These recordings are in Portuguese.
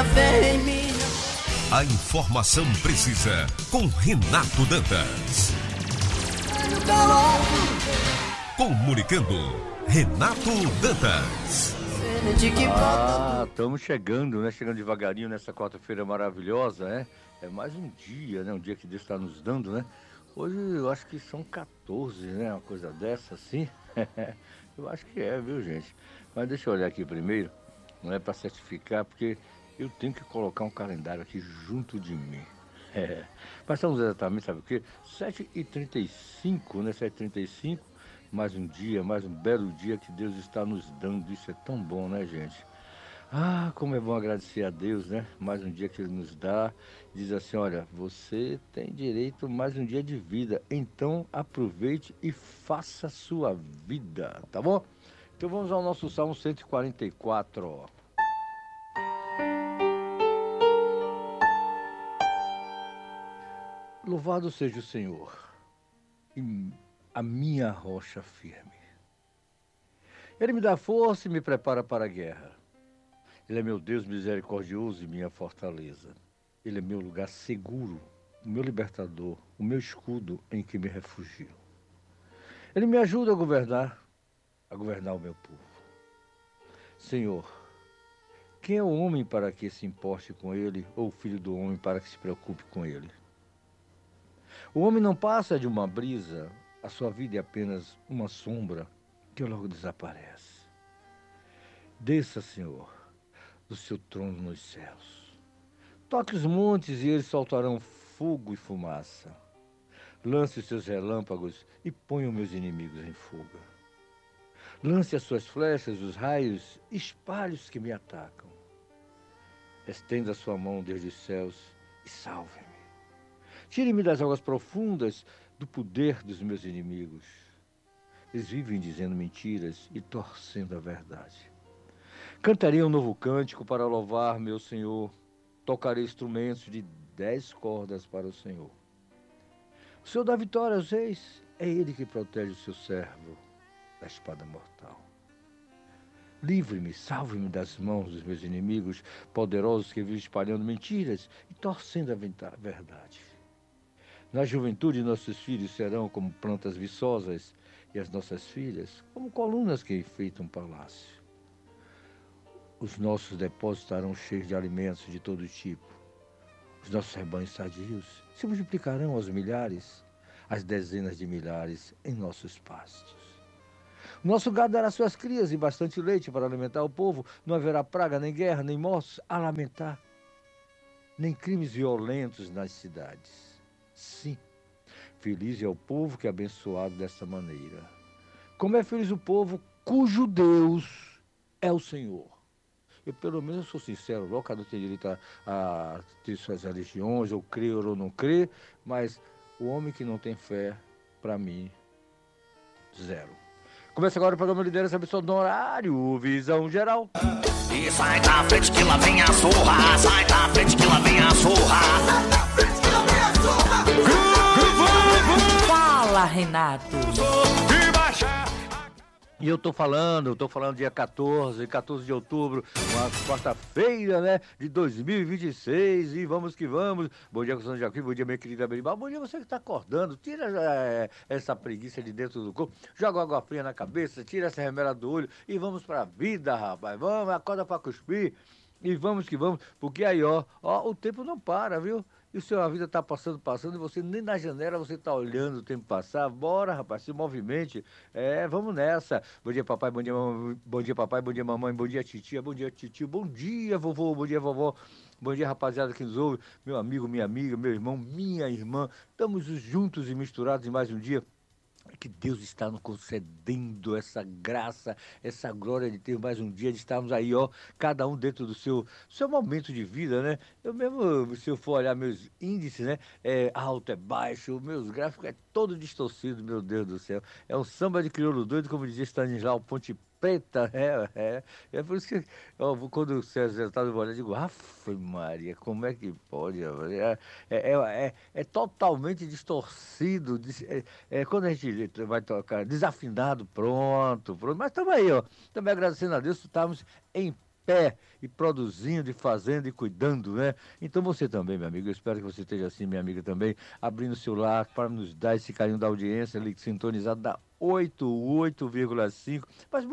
tenha fé em mim. A informação precisa com Renato Dantas. Comunicando, Renato Dantas. Estamos chegando, né? Chegando devagarinho nessa quarta-feira maravilhosa, né? É mais um dia, né? Um dia que Deus está nos dando, né? Hoje eu acho que são 14, né? Uma coisa dessa, assim. Eu acho que é, viu, gente? Mas deixa eu olhar aqui primeiro. Não é para certificar, porque eu tenho que colocar um calendário aqui junto de mim. Mas estamos exatamente, sabe o quê? 7h35, né? 7h35. Mais um dia, mais um belo dia que Deus está nos dando. Isso é tão bom, né, gente? Ah, como é bom agradecer a Deus, né? Mais um dia que Ele nos dá. Diz assim, olha, você tem direito a mais um dia de vida. Então aproveite e faça a sua vida, tá bom? Então vamos ao nosso Salmo 144, ó. Louvado seja o Senhor, e a minha rocha firme. Ele me dá força e me prepara para a guerra. Ele é meu Deus misericordioso e minha fortaleza. Ele é meu lugar seguro, o meu libertador, o meu escudo em que me refugio. Ele me ajuda a governar o meu povo. Senhor, quem é o homem para que se importe com ele, ou o filho do homem para que se preocupe com ele? O homem não passa de uma brisa, a sua vida é apenas uma sombra que logo desaparece. Desça, Senhor, do seu trono nos céus. Toque os montes e eles soltarão fogo e fumaça. Lance os seus relâmpagos e ponha os meus inimigos em fuga. Lance as suas flechas, os raios, espalhe os que me atacam. Estenda a sua mão desde os céus e salve-me. Tire-me das águas profundas, do poder dos meus inimigos. Eles vivem dizendo mentiras e torcendo a verdade. Cantarei um novo cântico para louvar meu Senhor. Tocarei instrumentos de 10 cordas para o Senhor. O Senhor dá vitória aos reis. É Ele que protege o seu servo da espada mortal. Livre-me, salve-me das mãos dos meus inimigos, poderosos que vivem espalhando mentiras e torcendo a verdade. Na juventude, nossos filhos serão como plantas viçosas e as nossas filhas como colunas que enfeitam um palácio. Os nossos depósitos estarão cheios de alimentos de todo tipo. Os nossos rebanhos sadios se multiplicarão aos milhares, às dezenas de milhares em nossos pastos. O nosso gado dará suas crias e bastante leite para alimentar o povo. Não haverá praga, nem guerra, nem mortos a lamentar, nem crimes violentos nas cidades. Sim, feliz é o povo que é abençoado dessa maneira. Como é feliz o povo cujo Deus é o Senhor. Eu, pelo menos, sou sincero, logo, cada um tem direito a ter suas religiões, ou crer ou não crer, mas o homem que não tem fé, para mim, zero. Começa agora o programa Liderança Absoluta no horário, Visão Geral. E sai da frente que lá vem a zorra, sai da frente que lá vem a zorra. Sai da frente que lá vem a zorra. Fala, Renato. E eu tô falando dia 14 de outubro, uma quarta-feira, né, de 2026, e vamos que vamos. Bom dia, São Jaquim, bom dia, minha querida Beribal, bom dia você que tá acordando, tira essa preguiça de dentro do corpo, joga água fria na cabeça, tira essa remela do olho e vamos pra vida, rapaz, vamos, acorda pra cuspir, e vamos que vamos, porque aí, ó, o tempo não para, viu? E a vida tá passando, e você nem na janela você tá olhando o tempo passar. Bora, rapaz, se movimente. Vamos nessa. Bom dia, papai, bom dia, mamãe, bom dia, papai, bom dia, mamãe, bom dia, titia, bom dia, titio, bom dia, vovô, bom dia, vovó. Bom dia, rapaziada que nos ouve, meu amigo, minha amiga, meu irmão, minha irmã. Estamos juntos e misturados em mais um dia. Que Deus está nos concedendo essa graça, essa glória de ter mais um dia, de estarmos aí, ó, cada um dentro do seu momento de vida, né? Eu mesmo, se eu for olhar meus índices, né? É alto, é baixo, meus gráficos é todo distorcido, meu Deus do céu. É um samba de crioulo doido, como dizia Stanislau Ponte Preta, é por isso que quando o César está no bolé, eu digo, Ave Maria, como é que pode? É totalmente distorcido, quando a gente vai tocar desafinado, pronto, mas estamos aí, ó, também agradecendo a Deus, estamos em e produzindo, e fazendo, e cuidando, né? Então você também, meu amigo, eu espero que você esteja assim, minha amiga também, abrindo o seu lar para nos dar esse carinho da audiência, ali, sintonizado da 88,5.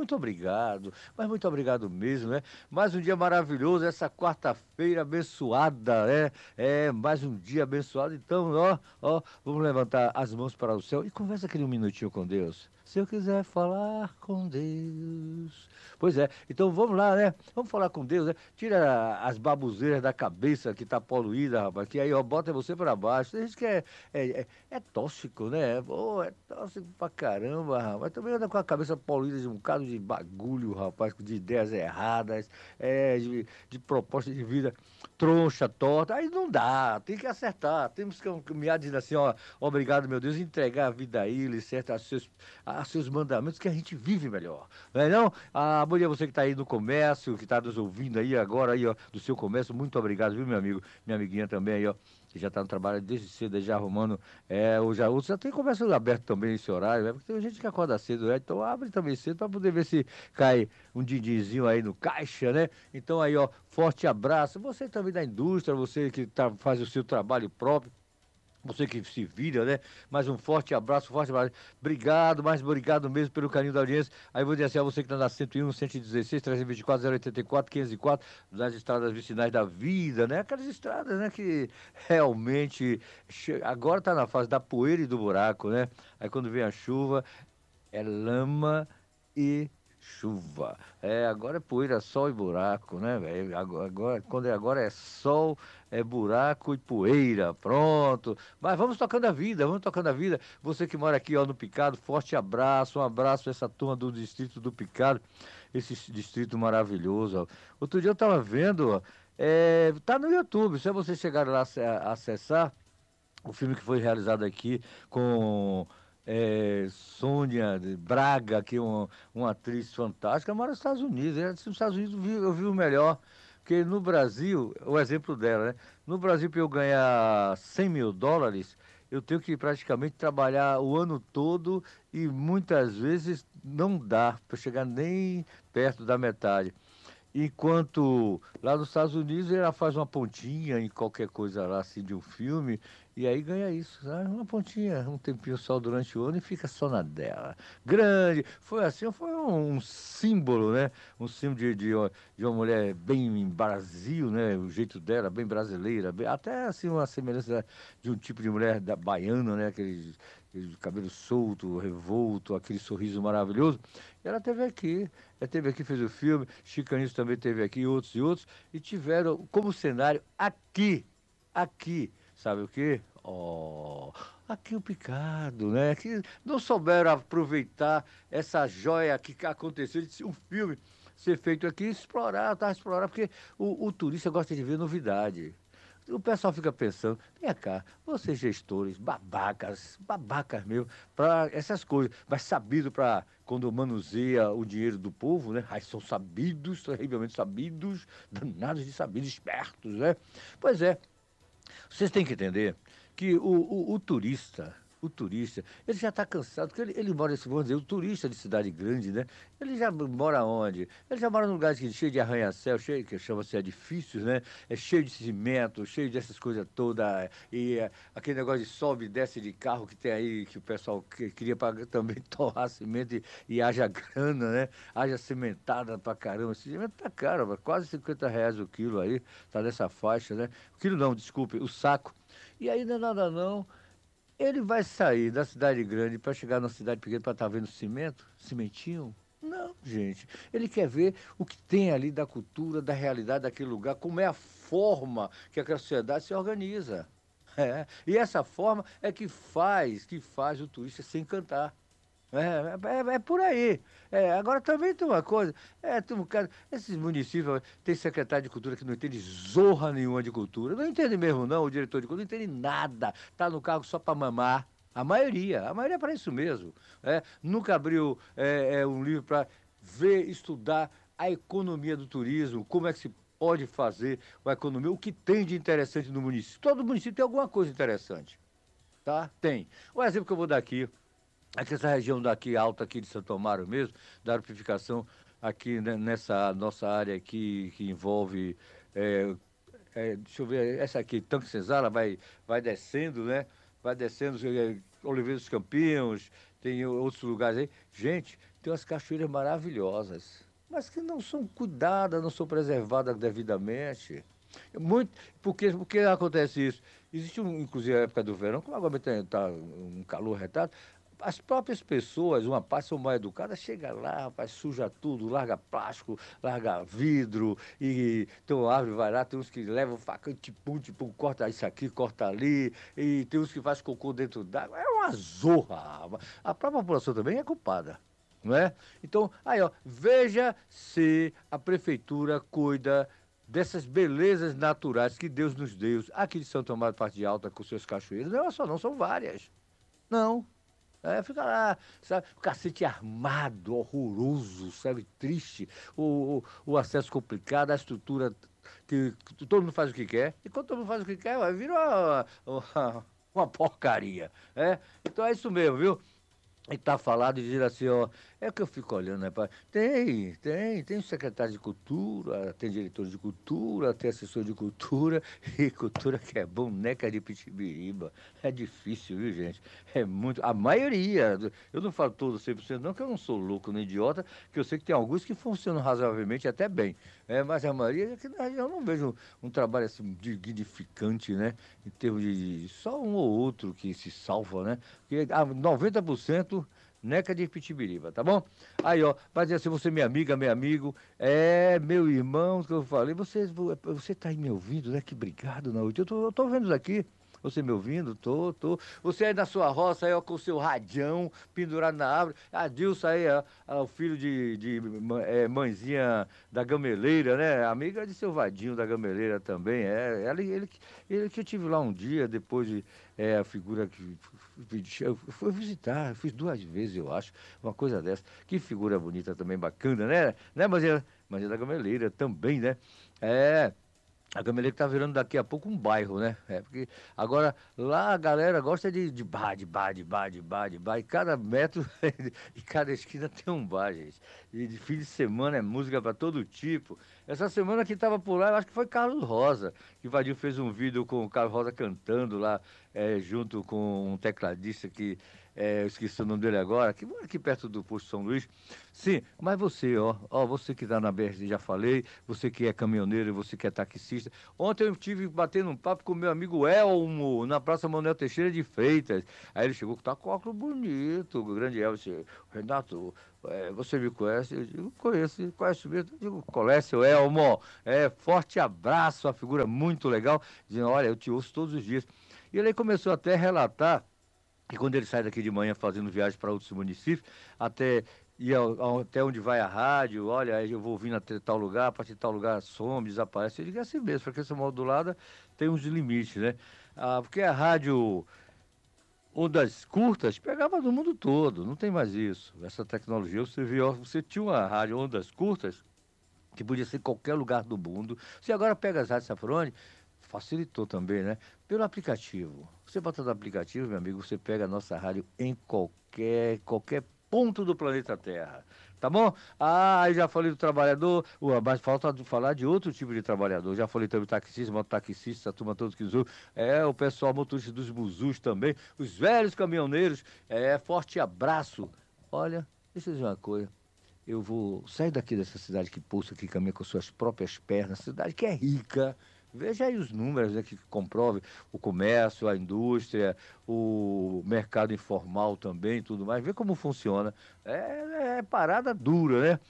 Mas muito obrigado mesmo, né? Mais um dia maravilhoso, essa quarta-feira abençoada, né? Mais um dia abençoado. Então, vamos levantar as mãos para o céu e conversa aquele um minutinho com Deus. Se eu quiser falar com Deus. Pois é, então vamos lá, né? Vamos falar com Deus, né? Tira as babuzeiras da cabeça que tá poluída, rapaz, que aí, bota você para baixo. Tem gente que é tóxico, né? Pô, é tóxico pra caramba, rapaz. Também anda com a cabeça poluída de um bocado de bagulho, rapaz, de ideias erradas, de proposta de vida troncha, torta. Aí não dá, tem que acertar. Temos que caminhar dizendo assim, obrigado, meu Deus, e entregar a vida a Ele, certo? A seus mandamentos, que a gente vive melhor. Não é não? Bom dia você que está aí no comércio, que está nos ouvindo aí agora, aí, do seu comércio. Muito obrigado, viu, meu amigo? Minha amiguinha também aí, que já está no trabalho desde cedo, já arrumando, já tem comércio aberto também nesse horário, né? Porque tem gente que acorda cedo, né? Então abre também cedo para poder ver se cai um din-dinzinho aí no caixa, né? Então aí, forte abraço. Você também da indústria, você que faz o seu trabalho próprio, você que se vira, né? Mais um forte abraço, Obrigado, mais obrigado mesmo pelo carinho da audiência. Aí vou dizer assim, a você que está na 101, 116, 324, 084, 504, nas estradas vicinais da vida, né? Aquelas estradas, né? Que realmente agora está na fase da poeira e do buraco, né? Aí quando vem a chuva, é lama e chuva. Agora é poeira, sol e buraco, né, velho? Agora é sol, é buraco e poeira, pronto. Mas vamos tocando a vida, vamos tocando a vida. Você que mora aqui, no Picado, forte abraço, um abraço a essa turma do distrito do Picado, esse distrito maravilhoso, ó. Outro dia eu tava vendo, tá no YouTube, se você chegar lá acessar o filme que foi realizado aqui com Sônia Braga, que é uma atriz fantástica, mora nos Estados Unidos. Nos Estados Unidos eu vi o melhor, porque no Brasil, o exemplo dela, né? No Brasil, para eu ganhar US$100.000, eu tenho que praticamente trabalhar o ano todo e muitas vezes não dá para chegar nem perto da metade. Enquanto lá nos Estados Unidos ela faz uma pontinha em qualquer coisa lá assim de um filme e aí ganha isso, sabe? Uma pontinha, um tempinho só durante o ano e fica só na dela. Grande, foi assim, foi um símbolo, né? Um símbolo de uma mulher bem Brasil, né? O jeito dela, bem brasileira, até assim uma semelhança de um tipo de mulher baiana, né? Aquele cabelo solto, revolto, aquele sorriso maravilhoso. Ela teve aqui, fez o filme, Chicanismo também teve aqui, outros e outros, e tiveram como cenário aqui, sabe o quê? Aqui o Picado, né? Que não souberam aproveitar essa joia que aconteceu, de um filme ser feito aqui, explorar, porque o turista gosta de ver novidade. O pessoal fica pensando, vem cá, vocês gestores, babacas mesmo, para essas coisas, mas sabido para quando manuseia o dinheiro do povo, né? Aí são sabidos, terrivelmente sabidos, danados de sabidos, espertos, né? Pois é, vocês têm que entender que o turista, ele já está cansado, porque ele mora, vamos dizer, o turista de cidade grande, né? Ele já mora onde? Ele já mora num lugar cheio de arranha-céu, cheio, que chama-se edifícios, né? É cheio de cimento, cheio dessas coisas todas, aquele negócio de sobe e desce de carro que tem aí, que o pessoal queria pra também torrar cimento e haja grana, né? Haja cimentada pra caramba. Esse cimento tá caro, quase R$50 o quilo aí, tá nessa faixa, né? O quilo não, desculpe, o saco. E aí não é nada não. Ele vai sair da cidade grande para chegar na cidade pequena para estar vendo cimento? Cimentinho? Não, gente. Ele quer ver o que tem ali da cultura, da realidade daquele lugar, como é a forma que aquela sociedade se organiza. E essa forma é que faz o turista se encantar. É por aí. Agora também tem uma coisa, tem um cara, esses municípios tem secretário de cultura que não entende zorra nenhuma de cultura. Não entende mesmo não, o diretor de cultura não entende nada. Tá no cargo só para mamar. A maioria é para isso mesmo. Nunca abriu um livro para ver, estudar a economia do turismo, como é que se pode fazer a economia, o que tem de interessante no município. Todo município tem alguma coisa interessante, tá? Tem. O exemplo que eu vou dar aqui, essa região daqui, alta aqui de Santo Amaro mesmo, da aeropificação, aqui nessa nossa área aqui que envolve, deixa eu ver, essa aqui, Tanque Senzala, vai descendo, né? Vai descendo, Oliveira dos Campinhos, tem outros lugares aí. Gente, tem umas cachoeiras maravilhosas, mas que não são cuidadas, não são preservadas devidamente. Muito, porque acontece isso? Existe, inclusive, a época do verão, como agora está um calor retado, as próprias pessoas, uma parte são mal educadas, chega lá, rapaz, suja tudo, larga plástico, larga vidro, e tem uma árvore, vai lá, tem uns que levam facão, tipo, corta isso aqui, corta ali, e tem uns que fazem cocô dentro d'água. É uma zorra. A própria população também é culpada, não é? Então, aí, ó, veja se a prefeitura cuida dessas belezas naturais que Deus nos deu. Aqui de Santo Amaro, parte de Alta, com seus cachoeiros, não é só não, são várias. Não. Fica lá, sabe, o cacete armado, horroroso, sabe, triste, o acesso complicado, a estrutura que todo mundo faz o que quer, e quando todo mundo faz o que quer, vira uma porcaria, Então é isso mesmo, viu? E tá falado e dizer assim, ó, é que eu fico olhando, né, pai? Tem o secretário de cultura, tem diretor de cultura, tem assessor de cultura, e cultura que é boneca de pitibiriba. É difícil, viu, gente? É muito, a maioria, eu não falo todo 100% não, que eu não sou louco nem idiota, que eu sei que tem alguns que funcionam razoavelmente até bem, mas a maioria, que eu não vejo um trabalho assim dignificante, né, em termos de só um ou outro que se salva, né, porque 90% neca de pitibiriba, tá bom? Aí, ó, vai dizer assim, você é minha amiga, meu amigo, meu irmão, que eu falei, você tá aí me ouvindo, né? Que obrigado, Naúde. Eu tô vendo isso aqui. Você me ouvindo? Tô. Você aí na sua roça, aí, ó, com o seu radião pendurado na árvore. A Dilson aí, ó, o filho de mãezinha da Gameleira, né? Amiga de seu Vadinho da Gameleira também. Ele que eu tive lá um dia, depois de a figura que eu fui visitar, fiz 2 vezes, eu acho, uma coisa dessa. Que figura bonita também, bacana, né? Né, Mãezinha da Gameleira também, né? A Gameleira está virando daqui a pouco um bairro, né? Porque agora lá a galera gosta de bar, e cada metro e cada esquina tem um bar, gente. E de fim de semana é música para todo tipo. Essa semana que estava por lá, eu acho que foi Carlos Rosa, que Vadinho fez um vídeo com o Carlos Rosa cantando lá, junto com um tecladista que eu esqueci o nome dele agora, que mora aqui perto do posto São Luís. Sim, mas você, você que está na BR, já falei, você que é caminhoneiro, você que é taxista. Ontem eu estive batendo um papo com o meu amigo Elmo, na Praça Manuel Teixeira de Freitas. Aí ele chegou, tá com óculos bonito, o grande Elmo. Renato, você me conhece? Eu digo, conhece mesmo? Eu digo, conhece o Elmo. Forte abraço, uma figura muito legal, dizendo, olha, eu te ouço todos os dias. E ele começou até a relatar que quando ele sai daqui de manhã fazendo viagem para outros municípios, até onde vai a rádio, olha, eu vou vindo até tal lugar, a partir de tal lugar some, desaparece. Ele diz assim mesmo, porque essa modulada tem uns limites, né? Porque a rádio ondas curtas pegava no mundo todo, não tem mais isso. Essa tecnologia, você tinha uma rádio ondas curtas, que podia ser em qualquer lugar do mundo. Você agora pega as rádios, sabe por onde? Facilitou também, né? Pelo aplicativo. Você bota no aplicativo, meu amigo, você pega a nossa rádio em qualquer ponto do planeta Terra. Tá bom? Aí já falei do trabalhador, mas falta falar de outro tipo de trabalhador. Já falei também do taxista, mototaxista, a turma todos que usou. O pessoal motorista dos buzus também, os velhos caminhoneiros. Forte abraço. Olha, deixa eu dizer uma coisa. Eu vou sair daqui dessa cidade que pulsa, que caminha com suas próprias pernas, cidade que é rica. Veja aí os números, né, que comprove o comércio, a indústria, o mercado informal também, tudo mais. Vê como funciona. É parada dura, né?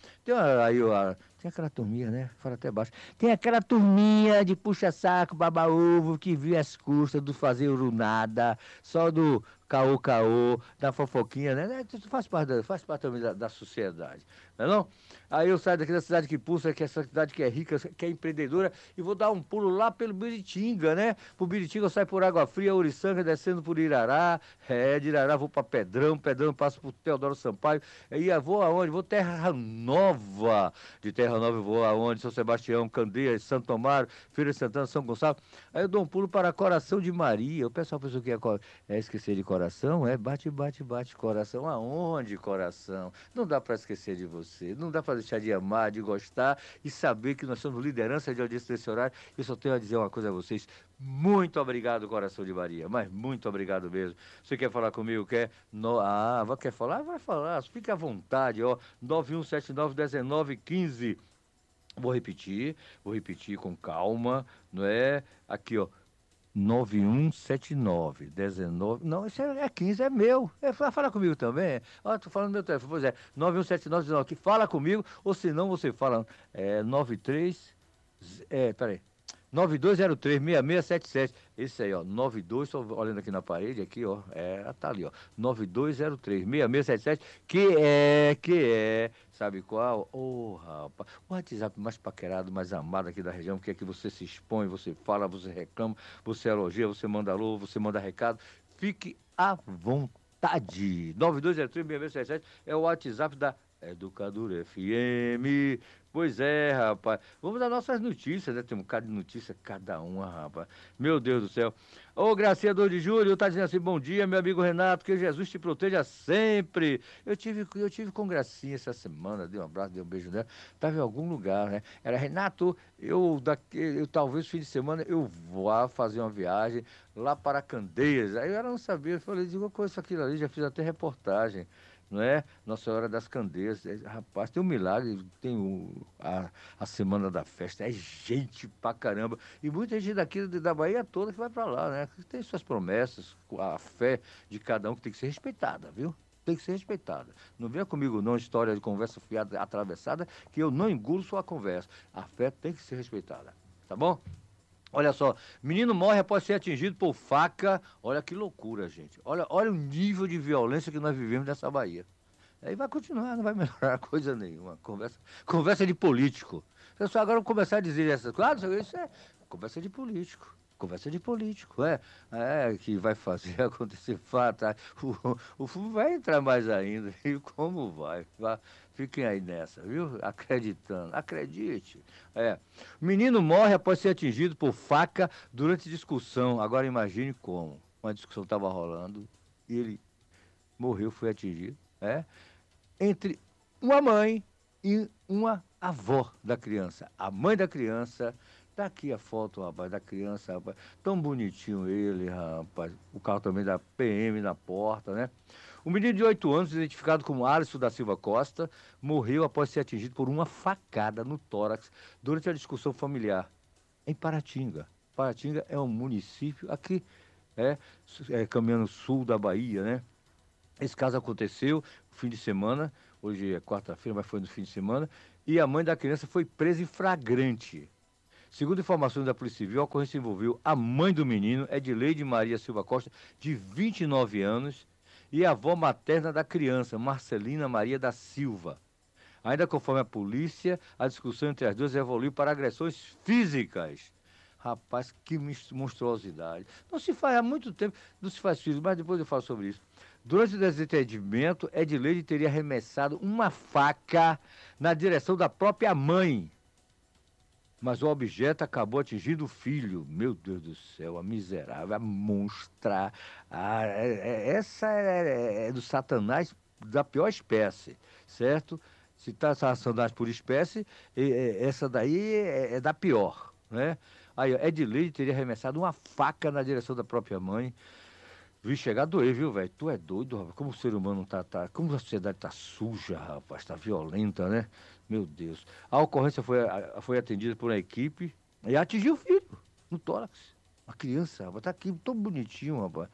Tem aquela turminha, né? Fala até baixo. Tem aquela turminha de puxa-saco, baba-ovo, que viu as custas do fazer nada, só do caô, da fofoquinha, né? Isso faz parte também da sociedade, não é não? Aí eu saio daqui da cidade que pulsa, que é essa cidade que é rica, que é empreendedora, e vou dar um pulo lá pelo Biritinga, né? Pro Biritinga eu saio por Água Fria, Uriçanga, descendo por Irará, de Irará vou para Pedrão passo por Teodoro Sampaio, e vou aonde? Vou Terra Nova, de Terra Nova eu vou aonde? São Sebastião, Candeias, Santo Amaro, Feira de Santana, São Gonçalo, aí eu dou um pulo para Coração de Maria, o pessoal pensou que esquecer de Coração coração? Bate coração. Aonde, coração? Não dá para esquecer de você, não dá para deixar de amar, de gostar e saber que nós somos liderança de audiência desse horário. Eu só tenho a dizer uma coisa a vocês. Muito obrigado, coração de Maria, mas muito obrigado mesmo. Você quer falar comigo? Quer? Quer falar? Vai falar, fique à vontade, ó. 91791915. Vou repetir com calma, não é? Aqui, ó. 917919. Não, isso é 15, é meu. Fala comigo também. Ó, tô falando no meu telefone. Pois é, 917919 aqui. Fala comigo, ou se não, você fala 93. Peraí. 9203-6677. Esse aí, ó. 92, tô olhando aqui na parede, aqui, ó. Tá ali, ó. 9203-6677. Que é. Sabe qual? Rapaz. O WhatsApp mais paquerado, mais amado aqui da região, porque aqui você se expõe, você fala, você reclama, você elogia, você manda alô, você manda recado. Fique à vontade. 9203-6677 é o WhatsApp da Educadora FM. Pois é, rapaz. Vamos dar nossas notícias, né? Tem um bocado de notícia cada uma, rapaz. Meu Deus do céu. Ô, Gracinha 2 de julho, tá dizendo assim, bom dia, meu amigo Renato, que Jesus te proteja sempre. Eu tive com Gracinha essa semana, dei um abraço, dei um beijo nela. Tava em algum lugar, né? Era, Renato, eu talvez fim de semana eu vou fazer uma viagem lá para Candeias. Aí ela não sabia, eu falei, digo, coisa aquilo ali, já fiz até reportagem. Não é? Nossa Senhora das Candeias. Rapaz, tem um milagre, tem a Semana da Festa, é gente pra caramba. E muita gente daqui da Bahia toda que vai pra lá, né? Tem suas promessas, a fé de cada um que tem que ser respeitada, viu? Tem que ser respeitada. Não venha comigo não, história de conversa fiada atravessada, que eu não engulo sua conversa. A fé tem que ser respeitada, tá bom? Olha só, menino morre após ser atingido por faca. Olha que loucura, gente. Olha o nível de violência que nós vivemos nessa Bahia. Aí vai continuar, não vai melhorar coisa nenhuma. Conversa de político. Pessoal, agora vão começar a dizer essas coisas. Claro, isso é conversa de político. Conversa de político, que vai fazer acontecer fato. O fumo vai entrar mais ainda, e como vai? Fiquem aí nessa, viu? Acreditando, acredite. Menino morre após ser atingido por faca durante discussão. Agora imagine como. Uma discussão estava rolando e ele morreu, foi atingido, entre uma mãe e uma avó da criança. A mãe da criança. Tá aqui a foto, rapaz, da criança, rapaz. Tão bonitinho ele, rapaz. O carro também da PM na porta, né? O menino de 8 anos, identificado como Alisson da Silva Costa, morreu após ser atingido por uma facada no tórax durante a discussão familiar em Paratinga. Paratinga é um município aqui, caminhando sul da Bahia, né? Esse caso aconteceu no fim de semana, hoje é quarta-feira, mas foi no fim de semana, e a mãe da criança foi presa em flagrante. Segundo informações da Polícia Civil, a ocorrência envolveu a mãe do menino, Edileide Maria Silva Costa, de 29 anos, e a avó materna da criança, Marcelina Maria da Silva. Ainda conforme a polícia, a discussão entre as duas evoluiu para agressões físicas. Rapaz, que monstruosidade. Não se faz há muito tempo, não se faz físico, mas depois eu falo sobre isso. Durante o desentendimento, Edileide teria arremessado uma faca na direção da própria mãe. Mas o objeto acabou atingindo o filho. Meu Deus do céu, a miserável, a monstra. Essa é do Satanás da pior espécie, certo? Se está Satanás por espécie, essa daí é da pior, né? Aí, Edileide teria arremessado uma faca na direção da própria mãe. Vi chegar a doer, viu, velho? Tu é doido, rapaz. Como o ser humano como a sociedade tá suja, rapaz, tá violenta, né? Meu Deus. A ocorrência foi atendida por uma equipe e atingiu o filho no tórax. A criança, rapaz, tá aqui tão bonitinho, rapaz.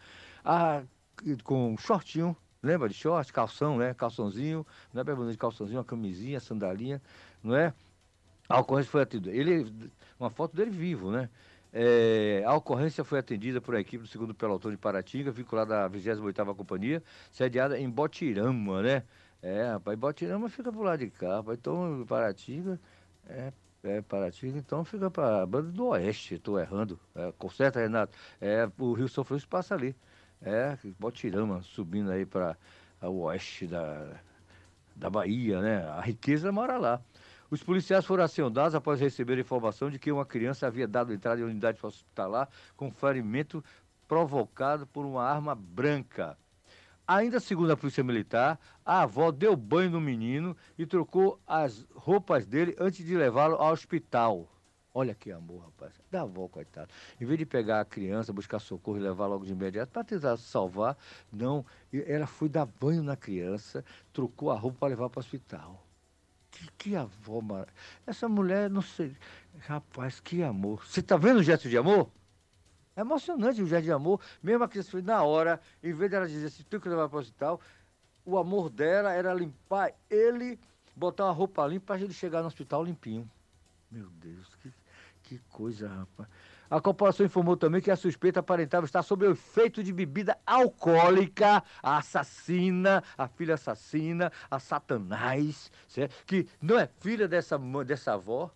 Com um shortinho, lembra de short? Calção, né? Calçãozinho, não é bermuda de calçãozinho, uma camisinha, sandalinha, não é? A ocorrência foi atendida. Uma foto dele vivo, né? A ocorrência foi atendida por uma equipe do 2º Pelotão de Paratinga, vinculada à 28ª Companhia, sediada em Botirama, né? Rapaz, Botirama fica pro lado de cá, rapaz. Então, Paratinga, Paratinga, então fica pra banda do Oeste, tô errando. Conserta, Renato? O Rio São Francisco passa ali. Botirama, subindo aí para o oeste da Bahia, né? A riqueza mora lá. Os policiais foram acionados após receber a informação de que uma criança havia dado entrada em unidade hospitalar com ferimento provocado por uma arma branca. Ainda segundo a Polícia Militar, a avó deu banho no menino e trocou as roupas dele antes de levá-lo ao hospital. Olha que amor, rapaz. Da avó, coitada. Em vez de pegar a criança, buscar socorro e levar logo de imediato para tentar salvar, não. Ela foi dar banho na criança, trocou a roupa para levar para o hospital. Que avó, mano. Essa mulher, não sei. Rapaz, que amor. Você tá vendo o gesto de amor? É emocionante o gesto de amor. Mesmo a criança foi na hora, em vez dela dizer assim, tem que levar para o hospital, o amor dela era limpar ele, botar uma roupa limpa para ele chegar no hospital limpinho. Meu Deus, que coisa, rapaz. A corporação informou também que a suspeita aparentava estar sob o efeito de bebida alcoólica, a assassina, a filha assassina, a Satanás, certo? Que não é filha dessa avó,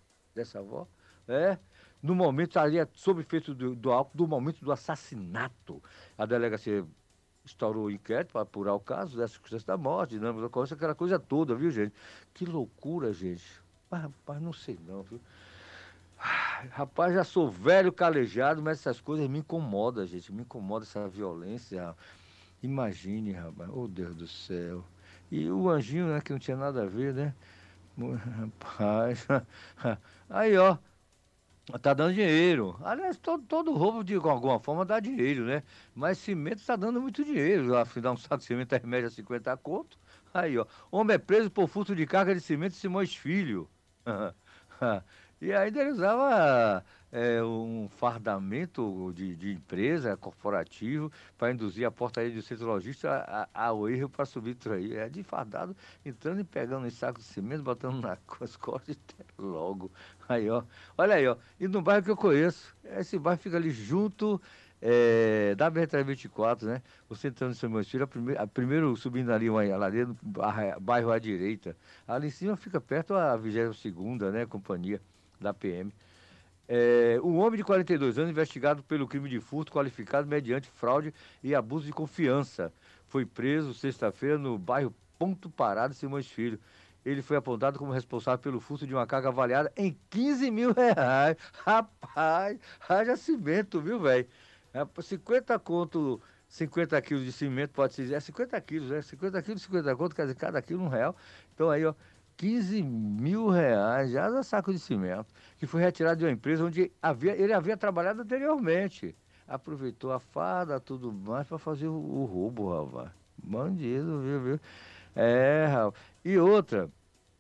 no momento estaria sob efeito do álcool, do momento do assassinato. A delegacia instaurou o inquérito para apurar o caso dessa circunstância da morte, dinâmica da ocorrência, aquela coisa toda, viu, gente? Que loucura, gente. Mas, rapaz, não sei não, viu? Rapaz, já sou velho, calejado, mas essas coisas me incomodam, gente. Me incomoda essa violência. Imagine, rapaz. Oh, Deus do céu. E o anjinho, né, que não tinha nada a ver, né? Rapaz. Aí, ó. Tá dando dinheiro. Aliás, todo roubo de alguma forma dá dinheiro, né? Mas cimento tá dando muito dinheiro. Afinal, um saco de cimento é em média 50 conto. Aí, ó. Homem é preso por furto de carga de cimento de Simões Filho. E ainda ele usava um fardamento de empresa, corporativo, para induzir a portaria do centro logística ao erro para subtrair. É de fardado, entrando e pegando em saco de cimento, botando nas costas e logo. Aí, ó. Olha aí, ó. E no bairro que eu conheço, esse bairro fica ali junto da BR-324, né? Você entrando em São Filho, primeiro subindo ali uma ladeira, bairro à direita. Ali em cima fica perto a 22ª, né? Companhia da PM. Um homem de 42 anos investigado pelo crime de furto qualificado mediante fraude e abuso de confiança. Foi preso sexta-feira no bairro Ponto Parado, Simões Filho. Ele foi apontado como responsável pelo furto de uma carga avaliada em R$ 15 mil. Rapaz, haja cimento, viu, velho? 50 conto, 50 quilos de cimento, pode-se dizer, 50 quilos, né? 50 quilos, 50 conto, quer dizer, cada quilo R$ 1. Então aí, ó, R$ 15 mil já no saco de cimento, que foi retirado de uma empresa onde ele havia trabalhado anteriormente. Aproveitou a farda, tudo mais, para fazer o roubo, rapaz. Bandido, viu? Rapaz. E outra,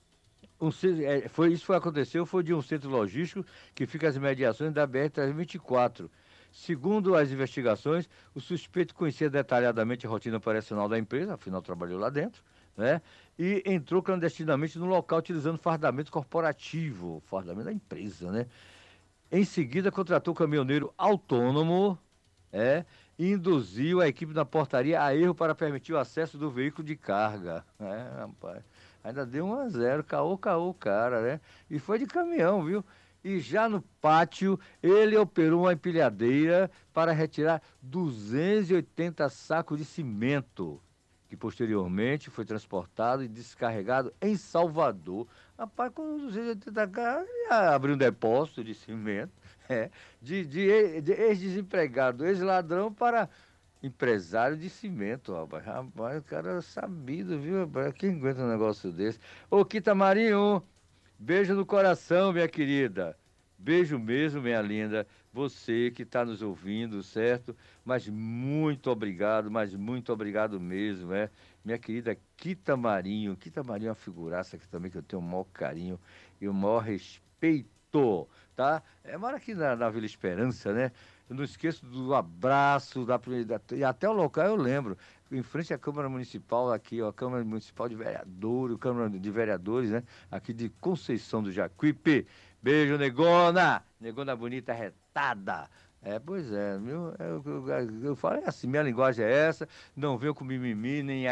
aconteceu de um centro logístico que fica às imediações da BR-324. Segundo as investigações, o suspeito conhecia detalhadamente a rotina operacional da empresa, afinal trabalhou lá dentro, né? E entrou clandestinamente no local utilizando fardamento corporativo, fardamento da empresa, né? Em seguida, contratou um caminhoneiro autônomo, e induziu a equipe da portaria a erro para permitir o acesso do veículo de carga. Rapaz, ainda deu 1-0, caô, cara, né? E foi de caminhão, viu? E já no pátio, ele operou uma empilhadeira para retirar 280 sacos de cimento, que posteriormente foi transportado e descarregado em Salvador. Rapaz, com 280 carros, ia abrir um depósito de cimento, de ex-desempregado, ex-ladrão para empresário de cimento, rapaz. Rapaz, o cara é sabido, viu, rapaz? Quem aguenta um negócio desse? Ô, Quita Marinho, beijo no coração, minha querida. Beijo mesmo, minha linda. Você que está nos ouvindo, certo? Mas muito obrigado mesmo, Minha querida Quita Marinho. Quita Marinho é uma figuraça aqui também que eu tenho o maior carinho e o maior respeito, tá? Mora aqui na Vila Esperança, né? Eu não esqueço do abraço, e até o local eu lembro. Em frente à Câmara Municipal, aqui, ó, a Câmara Municipal de Vereadores, Câmara de Vereadores, né? Aqui de Conceição do Jacuípe. Beijo, negona! Negona bonita, retada. Pois é, viu? Eu falo assim, minha linguagem é essa, não venho com mimimi, nem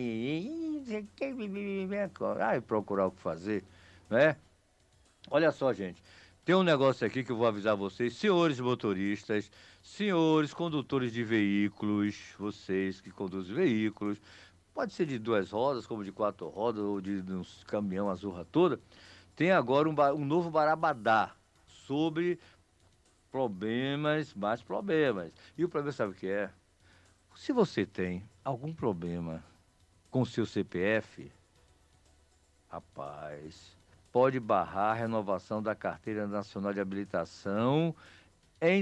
procurar o que fazer, né? Olha só, gente, tem um negócio aqui que eu vou avisar vocês, senhores motoristas, senhores condutores de veículos, vocês que conduzem veículos, pode ser de 2 rodas, como de 4 rodas, ou de um caminhão azurra toda. Tem agora um novo barabadá sobre problemas, mais problemas. E o problema sabe o que é? Se você tem algum problema com o seu CPF, rapaz, pode barrar a renovação da Carteira Nacional de Habilitação em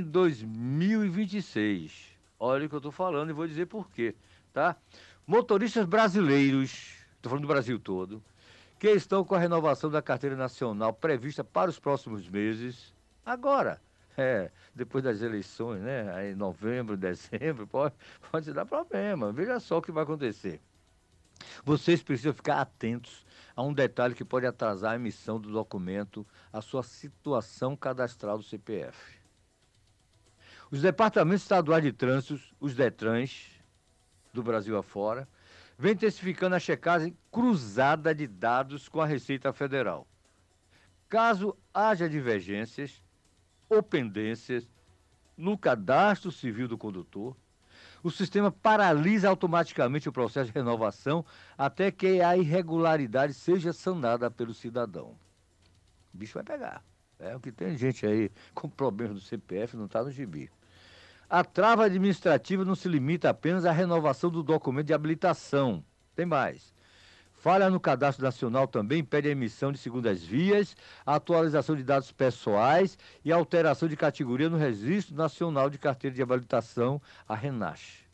2026. Olha o que eu estou falando e vou dizer por quê, tá? Motoristas brasileiros, estou falando do Brasil todo, que estão com a renovação da Carteira Nacional prevista para os próximos meses, agora, depois das eleições, né? Aí em novembro, dezembro, pode dar problema. Veja só o que vai acontecer. Vocês precisam ficar atentos a um detalhe que pode atrasar a emissão do documento, a sua situação cadastral do CPF. Os departamentos estaduais de trânsito, os DETRANs, do Brasil afora, vem intensificando a checagem cruzada de dados com a Receita Federal. Caso haja divergências ou pendências no cadastro civil do condutor, o sistema paralisa automaticamente o processo de renovação até que a irregularidade seja sanada pelo cidadão. O bicho vai pegar. O que tem gente aí com problemas do CPF não está no gibi. A trava administrativa não se limita apenas à renovação do documento de habilitação. Tem mais. Falha no cadastro nacional também impede a emissão de segundas vias, a atualização de dados pessoais e a alteração de categoria no Registro Nacional de Carteira de Habilitação, a RENACH.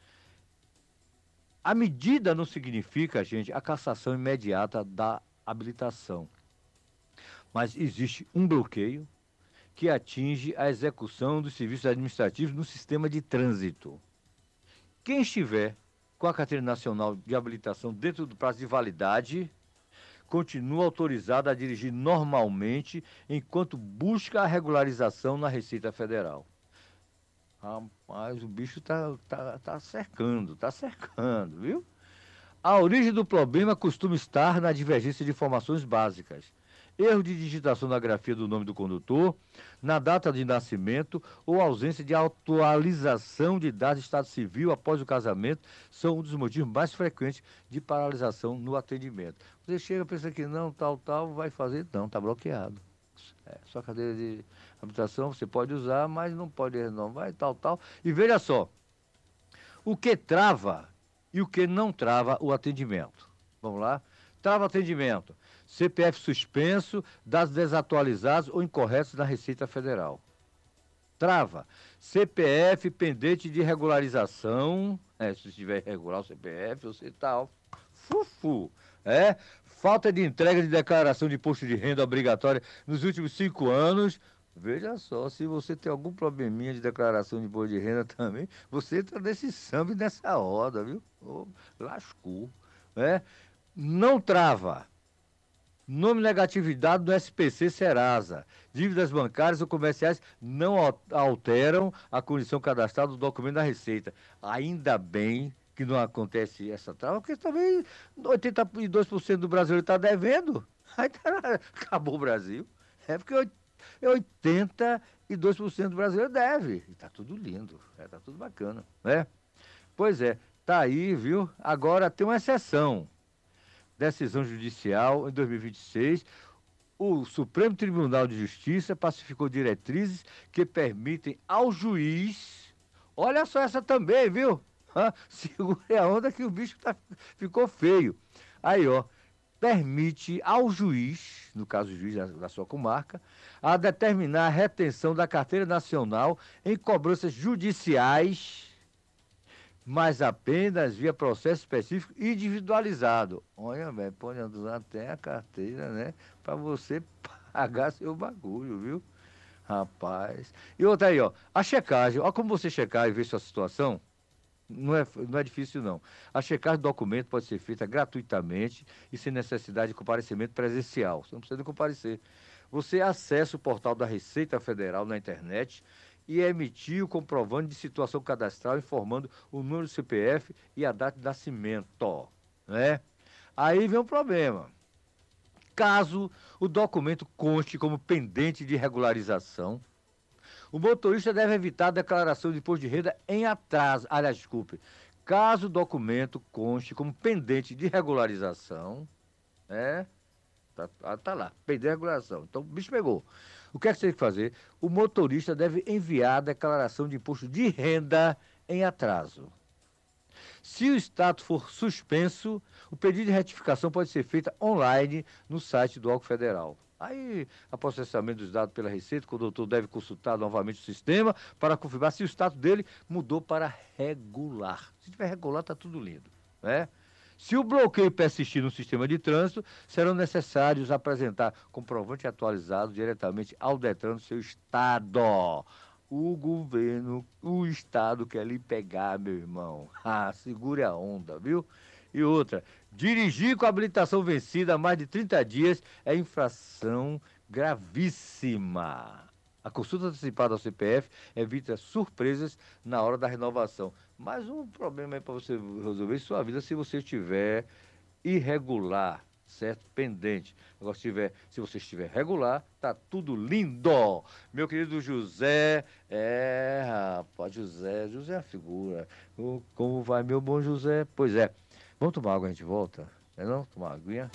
A medida não significa, gente, a cassação imediata da habilitação. Mas existe um bloqueio que atinge a execução dos serviços administrativos no sistema de trânsito. Quem estiver com a Carteira Nacional de Habilitação dentro do prazo de validade, continua autorizado a dirigir normalmente enquanto busca a regularização na Receita Federal. Rapaz, o bicho tá cercando, viu? A origem do problema costuma estar na divergência de informações básicas. Erro de digitação na grafia do nome do condutor, na data de nascimento ou ausência de atualização de dados de estado civil após o casamento são um dos motivos mais frequentes de paralisação no atendimento. Você chega e pensa que não, tal, vai fazer, não, está bloqueado. Sua cadeira de habilitação você pode usar, mas não pode renovar e tal. E veja só, o que trava e o que não trava o atendimento. Vamos lá? Trava atendimento. CPF suspenso, dados desatualizados ou incorretos na Receita Federal. Trava. CPF pendente de regularização. Se tiver irregular o CPF, você tá fufu. Falta de entrega de declaração de imposto de renda obrigatória nos últimos 5 anos. Veja só, se você tem algum probleminha de declaração de imposto de renda também, você entra nesse samba e nessa roda, viu? Lascou. Não trava. Nome negatividade do SPC Serasa. Dívidas bancárias ou comerciais não alteram a condição cadastrada do documento da Receita. Ainda bem que não acontece essa trava, porque também 82% do brasileiro está devendo. Aí acabou o Brasil. Porque 82% do brasileiro deve. E está tudo lindo, está tudo bacana. Pois tá aí, viu? Agora tem uma exceção. Decisão judicial em 2026, o Supremo Tribunal de Justiça pacificou diretrizes que permitem ao juiz, olha só essa também, viu? Segure a onda que o bicho ficou feio. Aí, permite ao juiz, no caso o juiz da sua comarca, a determinar a retenção da Carteira Nacional em cobranças judiciais, mas apenas via processo específico individualizado. Olha, velho, pode usar até a carteira, né? Para você pagar seu bagulho, viu? Rapaz. E outra aí, a checagem. Olha como você checar e ver sua situação. Não é difícil, não. A checagem do documento pode ser feita gratuitamente e sem necessidade de comparecimento presencial. Você não precisa comparecer. Você acessa o portal da Receita Federal na internet e emitir o comprovante de situação cadastral informando o número do CPF e a data de nascimento, Aí vem o problema. Caso o documento conste como pendente de regularização, o motorista deve evitar a declaração de imposto de renda em atraso. Aliás, desculpe. Caso o documento conste como pendente de regularização, tá lá, pendente de regularização. Então o bicho pegou. O que é que você tem que fazer? O motorista deve enviar a declaração de imposto de renda em atraso. Se o status for suspenso, o pedido de retificação pode ser feito online no site do órgão federal. Aí, a processamento dos dados pela Receita, o condutor deve consultar novamente o sistema para confirmar se o status dele mudou para regular. Se tiver regular, está tudo lindo, né? Se o bloqueio persistir no sistema de trânsito, serão necessários apresentar comprovante atualizado diretamente ao Detran do seu estado. O governo, o estado quer lhe pegar, meu irmão. Segure a onda, viu? E outra, dirigir com habilitação vencida há mais de 30 dias é infração gravíssima. A consulta antecipada ao CPF evita surpresas na hora da renovação. Mas um problema aí para você resolver em sua vida se você estiver irregular, certo? Pendente. Agora, se você estiver regular, tá tudo lindo. Meu querido José, rapaz, José é a figura. Como vai, meu bom José? Pois é. Vamos tomar água, a gente volta? Não é não? Tomar uma aguinha?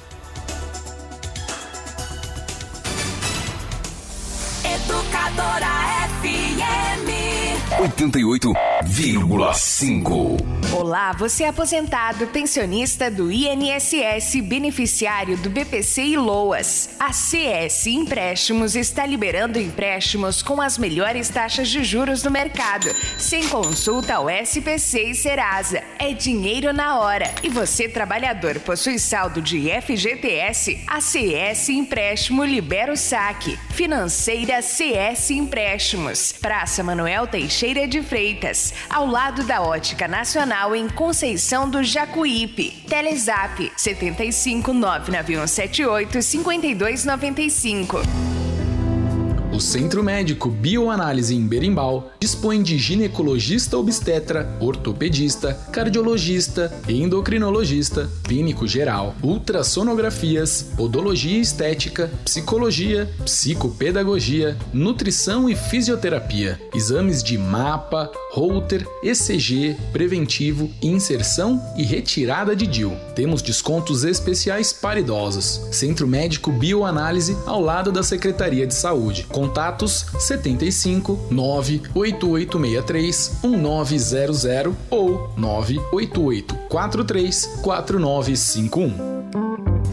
Educadora FM 88,5. Olá, você é aposentado, pensionista do INSS, beneficiário do BPC e LOAS. A CS Empréstimos está liberando empréstimos com as melhores taxas de juros do mercado, sem consulta ao SPC e Serasa. É dinheiro na hora. E você, trabalhador, possui saldo de FGTS? A CS Empréstimo libera o saque. Financeira CS Empréstimos. Praça Manuel Teixeira de Freitas, ao lado da Ótica Nacional em Conceição do Jacuípe. Telezap 75 99178 5295. O Centro Médico Bioanálise em Berimbau dispõe de ginecologista obstetra, ortopedista, cardiologista, endocrinologista, clínico geral, ultrassonografias, podologia estética, psicologia, psicopedagogia, nutrição e fisioterapia, exames de mapa, Holter, ECG, preventivo, inserção e retirada de DIU. Temos descontos especiais para idosos. Centro Médico Bioanálise ao lado da Secretaria de Saúde. Contatos 75 98863 1900 ou 98843 4951.